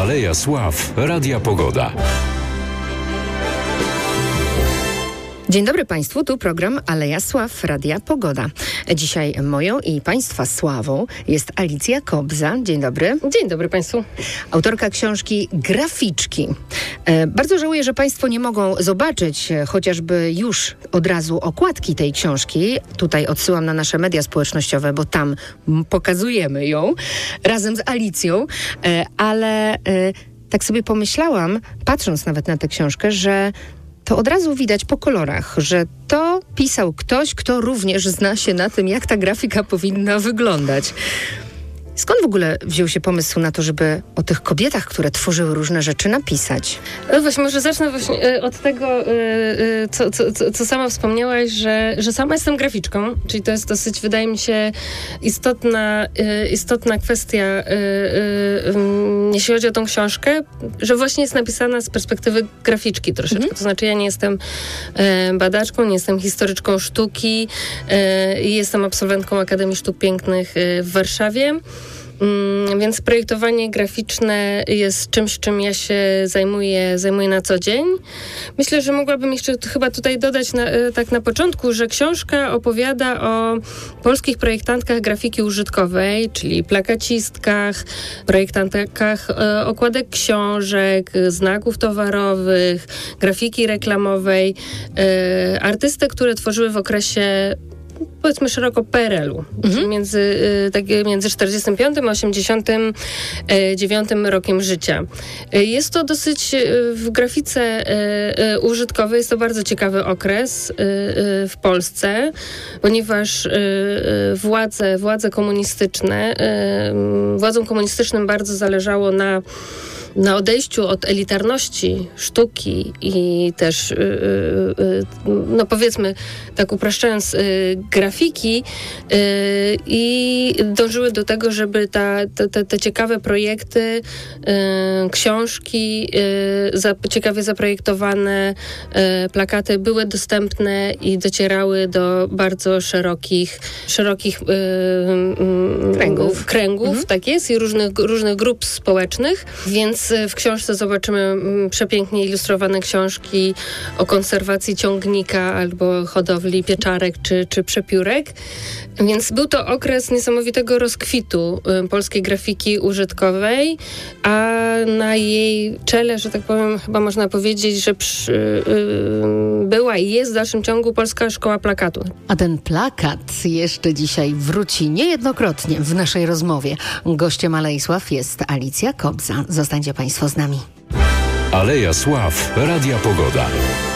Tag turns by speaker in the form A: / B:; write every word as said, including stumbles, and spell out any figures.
A: Aleja Sław Radia Pogoda.
B: Dzień dobry Państwu, tu program Aleja Sław Radia Pogoda. Dzisiaj moją i Państwa sławą jest Alicja Kobza. Dzień dobry.
C: Dzień dobry Państwu.
B: Autorka książki Graficzki. E, bardzo żałuję, że Państwo nie mogą zobaczyć e, chociażby już od razu okładki tej książki. Tutaj odsyłam na nasze media społecznościowe, bo tam m, pokazujemy ją razem z Alicją. E, ale e, tak sobie pomyślałam, patrząc nawet na tę książkę, że to od razu widać po kolorach, że to pisał ktoś, kto również zna się na tym, jak ta grafika powinna wyglądać. Skąd w ogóle wziął się pomysł na to, żeby o tych kobietach, które tworzyły różne rzeczy, napisać?
C: No właśnie, może zacznę właśnie od tego, co, co, co sama wspomniałaś, że, że sama jestem graficzką, czyli to jest dosyć, wydaje mi się, istotna, istotna kwestia, jeśli chodzi o tą książkę, że właśnie jest napisana z perspektywy graficzki troszeczkę. Mhm. To znaczy ja nie jestem badaczką, nie jestem historyczką sztuki, jestem absolwentką Akademii Sztuk Pięknych w Warszawie. Mm, więc projektowanie graficzne jest czymś, czym ja się zajmuję, zajmuję na co dzień. Myślę, że mogłabym jeszcze chyba tutaj dodać na, tak na początku, że książka opowiada o polskich projektantkach grafiki użytkowej, czyli plakacistkach, projektantkach e, okładek książek, znaków towarowych, grafiki reklamowej, e, artystek, które tworzyły w okresie, powiedzmy szeroko, P R L u, mhm. między, tak, między czterdziestym piątym a osiemdziesiątym dziewiątym rokiem życia. Jest to dosyć, w grafice użytkowej jest to bardzo ciekawy okres w Polsce, ponieważ władze, władze komunistyczne, władzom komunistycznym bardzo zależało na na odejściu od elitarności sztuki i też, yy, yy, no powiedzmy, tak upraszczając, yy, grafiki yy, i dążyły do tego, żeby ta, te, te, te ciekawe projekty, yy, książki, yy, za, ciekawie zaprojektowane yy, plakaty były dostępne i docierały do bardzo szerokich, szerokich yy,
B: kręgów,
C: kręgów
B: mhm.
C: tak jest, i różnych, różnych grup społecznych, więc w książce zobaczymy przepięknie ilustrowane książki o konserwacji ciągnika albo hodowli pieczarek czy, czy przepiórek. Więc był to okres niesamowitego rozkwitu y, polskiej grafiki użytkowej, a na jej czele, że tak powiem, chyba można powiedzieć, że przy, y, y, była i jest w dalszym ciągu Polska Szkoła Plakatu.
B: A ten plakat jeszcze dzisiaj wróci niejednokrotnie w naszej rozmowie. Gościem Alei Sław jest Alicja Kobza. Zostańcie Państwo z nami.
A: Aleja Sław Radia Pogoda.